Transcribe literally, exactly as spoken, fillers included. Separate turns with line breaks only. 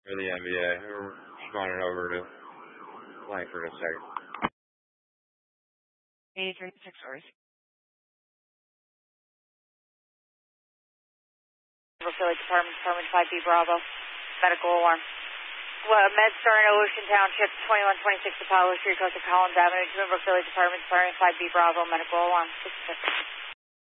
for the N B A. We're responding over to Langford in a second.
eighty-three six stories.
Philly Department, Department five B Bravo, medical alarm. Well, MedStar in Ocean Township, twenty-one twenty-six Apollo Street, coast of Collins Avenue, Twinbrook Village Department, Department five B Bravo, medical alarm. six six.